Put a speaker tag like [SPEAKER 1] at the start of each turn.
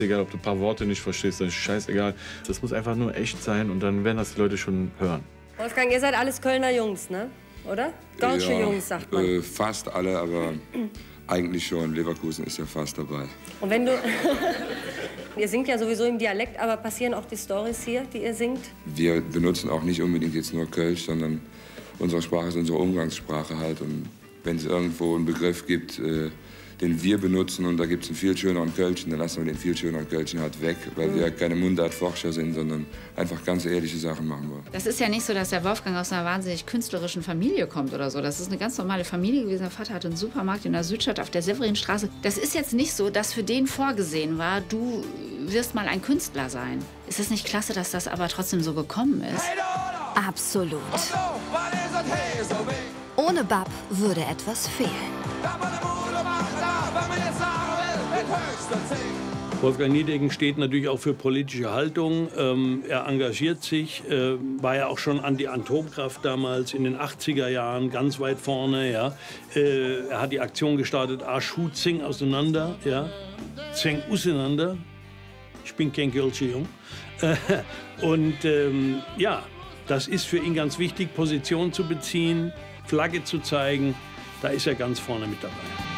[SPEAKER 1] Egal, ob du ein paar Worte nicht verstehst, das ist scheißegal. Das muss einfach nur echt sein und dann werden das die Leute schon hören.
[SPEAKER 2] Wolfgang, ihr seid alles Kölner Jungs, ne? Oder? Deutsche Jungs, sagt man.
[SPEAKER 3] Fast alle, aber eigentlich schon. Leverkusen ist ja fast dabei.
[SPEAKER 2] Und wenn du... Ihr singt ja sowieso im Dialekt, aber passieren auch die Storys hier, die ihr singt?
[SPEAKER 3] Wir benutzen auch nicht unbedingt jetzt nur Kölsch, sondern unsere Sprache ist unsere Umgangssprache halt. Und wenn es irgendwo einen Begriff gibt, den wir benutzen und da gibt es einen viel schöneren Kölschen, dann lassen wir den viel schöneren Kölschen halt weg, weil wir keine Mundartforscher sind, sondern einfach ganz ehrliche Sachen machen wollen.
[SPEAKER 4] Das ist ja nicht so, dass der Wolfgang aus einer wahnsinnig künstlerischen Familie kommt oder so. Das ist eine ganz normale Familie gewesen. Der Vater hatte einen Supermarkt in der Südstadt auf der Severinstraße. Das ist jetzt nicht so, dass für den vorgesehen war, du wirst mal ein Künstler sein. Ist es nicht klasse, dass das aber trotzdem so gekommen ist?
[SPEAKER 5] Absolut. Ohne Bab würde etwas fehlen.
[SPEAKER 6] Wolfgang Niedecken steht natürlich auch für politische Haltung. Er engagiert sich, war ja auch schon Anti-Atomkraft damals in den 80er Jahren ganz weit vorne. Ja. Er hat die Aktion gestartet, Schuh, Zing auseinander, ja. Zing auseinander. Ich bin kein Kölscher Jung. Und ja, das ist für ihn ganz wichtig, Position zu beziehen, Flagge zu zeigen. Da ist er ganz vorne mit dabei.